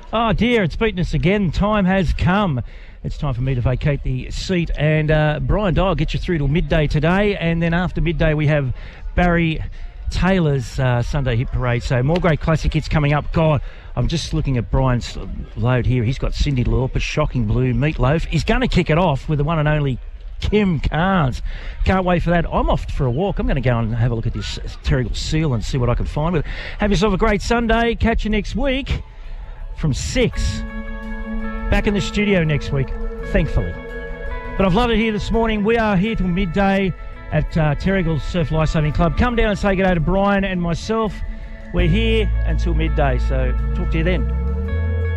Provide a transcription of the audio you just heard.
Oh dear, it's beaten us again. Time has come. It's time for me to vacate the seat, and Brian Dye will get you through till midday today, and then after midday we have Barry Taylor's Sunday Hit Parade. So more great classic hits coming up. God, I'm just looking at Brian's load here. He's got Cyndi Lauper, Shocking Blue, Meatloaf. He's going to kick it off with the one and only Kim Carnes. Can't wait for that. I'm off for a walk. I'm going to go and have a look at this Terrigal Seal and see what I can find with it. Have yourself a great Sunday. Catch you next week from 6. Back in the studio next week, thankfully. But I've loved it here this morning. We are here till midday at Terrigal Surf Lifesaving Club. Come down and say good day to Brian and myself. We're here until midday, so talk to you then.